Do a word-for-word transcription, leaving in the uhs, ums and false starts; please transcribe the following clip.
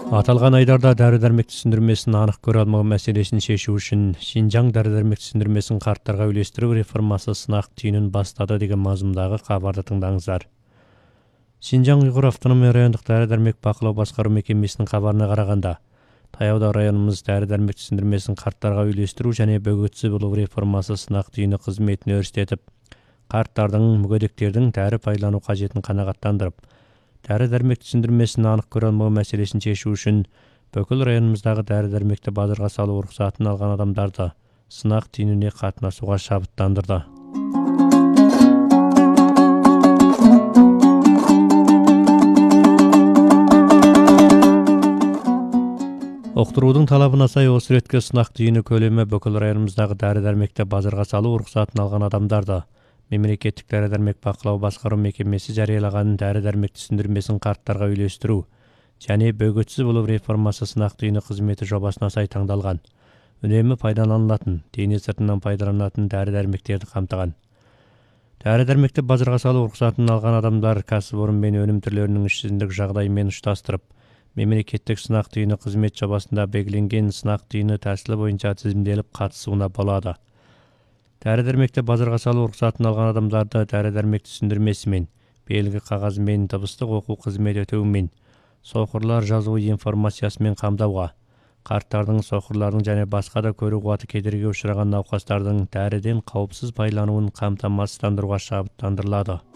Аталған айдарда дәрі-дәрмек түсіндірмесін анық көре алмау мәселесін шешу үшін Шинжаң дәрі-дәрмек түсіндірмесін қарттарға үйлестіру реформасы сынақ түйінін бастады деген мазмұндағы хабарды тыңдаңыздар. Шинжаң Уйғур автономия райондық дәрі-дәрмек бақылау басқару мекемесінің хабарына қарағанда, таяуда районымыз дәрі-дәрмек түсіндірмесін қарттарға үйлестіру және бөгетсіз болу реформасы сынақ түйіні қызметін өрістетіп, қарттардың, мүгедектердің дәрі пайдалану қажетін қанағаттандырып, дәрі-дәрмек түсіндірмесін анық көре алмау мәселесін шешу үшін бүкіл районымыздағы дәрі-дәрмекті базарға салу рұқсатын алған адамдарды сынақ түйініне қатынасуға шабыттандырды. Оқтырудың талабына сай осы ретке сынақ түйіні көлемі бүкіл районымыздағы дәрі-дәрмекті базарға салу рұқсатын алған адамдарды Мемлекеттік дәрі-дәрмек бақылау басқару мекемесі жариялаған дәрі-дәрмек түсіндірмесін қарттарға үйлестіру және бөгетсіз болу реформасы сынақ түйіні қызметі жобасына сай таңдалған, үнемі пайдаланылатын, дене сыртынан пайдаланатын дәрі-дәрмектерді қамтыған. Дәрі-дәрмекті базарға салу рұқсатын алған адамдар кәсіпорын мен өнім түрлерінің ішсіздік жағдайымен ұштастырып, мемлекеттік сынақ түйіні қызмет жобасында белгіленген сынақ түйіні тәсілі бойынша тізімделіп қатысуына болады. Дәрі-дәрмекті базарға салу рұқсатын алған адамдарды дәрі-дәрмек түсіндірмесімен, белгі қағазымен, дыбыстық оқу қызмет өтеуімен, соқырлар жазуы информациясымен қамдауға, қарттардың, соқырлардың және басқа да көру қуаты кедергі ұшыраған науқастардың дәріден қауіпсіз пайдалануын қамтамасыздандыруға шабыттандырылады.